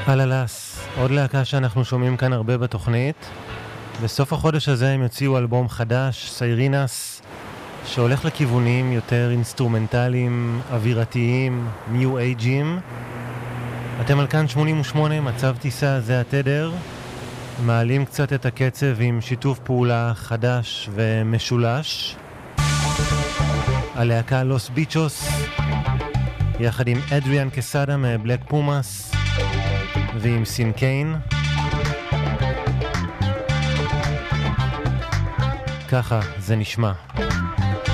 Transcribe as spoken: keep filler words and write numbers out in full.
אללס, עוד להקה שאנחנו שומעים כאן הרבה בתוכנית. בסוף החודש הזה הם יוציאו אלבום חדש, סיירינס, שהולך לכיוונים יותר אינסטרומנטליים, אווירתיים, ניו אייג'ים. אתם על כאן שמונים ושמונה, מצב טיסה, זה התדר. מעלים קצת את הקצב עם שיתוף פעולה חדש ומשולש. הלהקה לוס ביצ'וס, יחד עם אדריאן קסדה מבלק פומאס, ועם סינקיין. ככה זה נשמע.